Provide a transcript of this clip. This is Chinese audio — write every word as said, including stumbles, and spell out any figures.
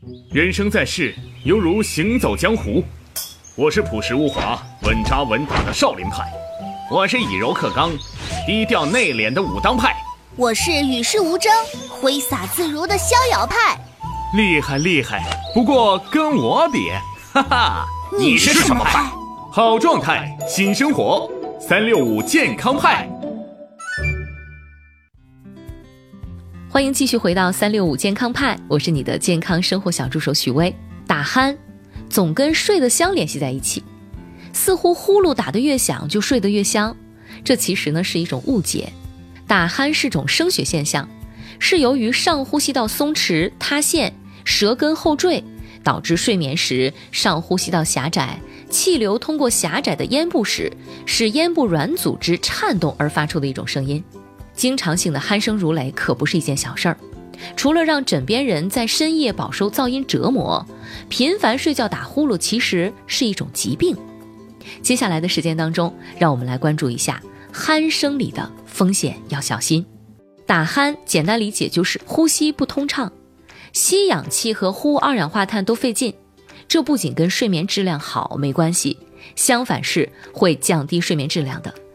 人生在世，犹如行走江湖。我是朴实无华、稳扎稳打的少林派，我是以柔克刚、低调内敛的武当派， 我是与世无争、挥洒自如的逍遥派。 厉害厉害，不过跟我比，哈哈， 你是什么派？ 好状态，新生活，三六五健康派。 欢迎继续回到三六五健康派，我是你的健康生活小助手许巍。打鼾总跟睡得香联系在一起，似乎呼噜打得越响就睡得越香，这其实呢是一种误解。打鼾是种声学现象，是由于上呼吸道松弛塌陷，舌根后坠，导致睡眠时上呼吸道狭窄，气流通过狭窄的咽部时，使咽部软组织颤动而发出的一种声音。经常性的鼾声如雷可不是一件小事儿，除了让枕边人在深夜饱受噪音折磨，频繁睡觉打呼噜其实是一种疾病。接下来的时间当中，让我们来关注一下鼾声里的风险要小心。打鼾简单理解就是呼吸不通畅，吸氧气和呼二氧化碳都费劲，这不仅跟睡眠质量好没关系，相反是会降低睡眠质量的。